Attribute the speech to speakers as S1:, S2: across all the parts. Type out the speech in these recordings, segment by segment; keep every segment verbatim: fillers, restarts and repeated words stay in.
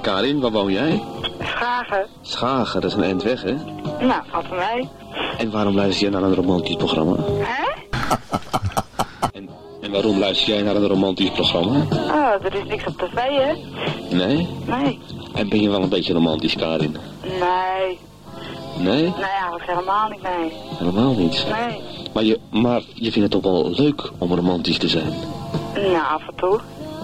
S1: Karin, waar woon jij?
S2: Schagen.
S1: Schagen, dat is een eind weg, hè?
S2: Nou, valt voor mij.
S1: En waarom luister jij naar een romantisch programma?
S2: Hè?
S1: En, en waarom luister jij naar een romantisch programma?
S2: Oh, er is niks op tv, hè?
S1: Nee?
S2: Nee.
S1: En ben je wel een beetje romantisch, Karin?
S2: Nee.
S1: Nee?
S2: Nee, eigenlijk helemaal niet, nee.
S1: Helemaal niet?
S2: Nee.
S1: Maar je, maar je vindt het toch wel leuk om romantisch te zijn?
S2: Nou, af en toe.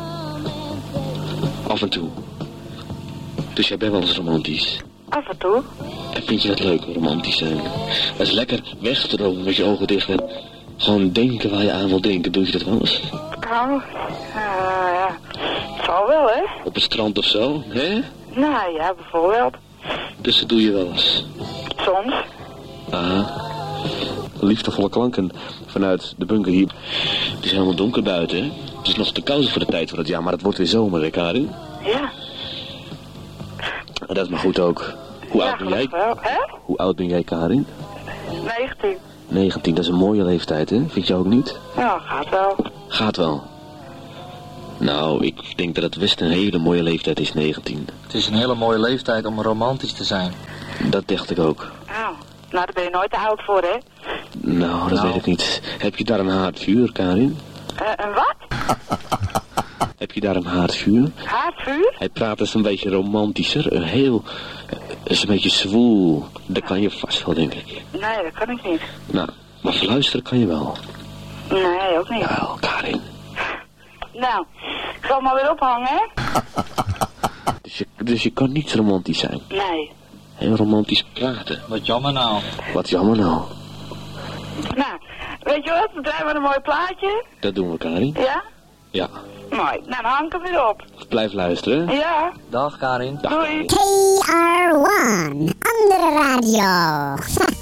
S1: Af en toe. Dus jij bent wel eens romantisch?
S2: Af en toe.
S1: En vind je het leuk, romantisch zijn? Dat is lekker wegstromen met je ogen dicht en gewoon denken waar je aan wil denken. Doe je dat wel eens?
S2: Nou, uh, ja. Het zal wel, hè?
S1: Op het strand of zo, hè?
S2: Nou ja, bijvoorbeeld.
S1: Dus dat doe je wel eens?
S2: Soms.
S1: Aha. Liefdevolle klanken vanuit de bunker hier. Het is helemaal donker buiten, hè? Het is nog te koud voor de tijd van het jaar, maar het wordt weer zomer, hè, Karin?
S2: Ja.
S1: En dat is maar goed ook. Hoe
S2: Ja,
S1: oud ben jij?
S2: wel, hè?
S1: Hoe oud ben jij, Karin?
S2: negentien.
S1: negentien, dat is een mooie leeftijd, hè? Vind je ook niet?
S2: Ja, gaat wel.
S1: Gaat wel. Nou, ik denk dat het best een hele mooie leeftijd is, negentien.
S3: Het is een hele mooie leeftijd om romantisch te zijn.
S1: Dat dacht ik ook.
S2: Oh, nou, daar ben je nooit te oud voor, hè?
S1: Nou, dat
S3: Nou.
S1: weet ik niet. Heb je daar een haardvuur, Karin?
S2: Uh, een wat?
S1: Heb je daar een haardvuur?
S2: Haardvuur?
S1: Hij praat dus een beetje romantischer. Een heel... is een beetje zwoel. Dat kan je vast wel, denk ik.
S2: Nee, dat kan ik niet.
S1: Nou, maar fluisteren kan je wel.
S2: Nee, ook niet.
S1: Jawel, Karin.
S2: Nou, ik zal maar weer ophangen, hè?
S1: Dus je, dus je kan niet romantisch zijn.
S2: Nee.
S1: Heel romantisch praten.
S3: Wat jammer nou.
S1: Wat jammer nou.
S2: Nou, weet je wat? We draaien maar een mooi plaatje.
S1: Dat doen we, Karin.
S2: Ja?
S1: Ja.
S2: Mooi. Nou, dan hang ik hem weer op.
S1: Blijf luisteren.
S2: Ja.
S3: Dag Karin.
S1: Dag.
S2: Doei.
S4: K R one, andere radio.